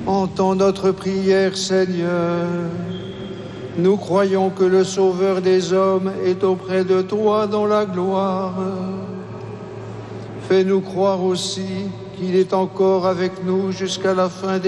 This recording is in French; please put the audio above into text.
Entends notre prière, Seigneur. Nous croyons que le Sauveur des hommes est auprès de toi dans la gloire. Fais-nous croire aussi qu'il est encore avec nous jusqu'à la fin des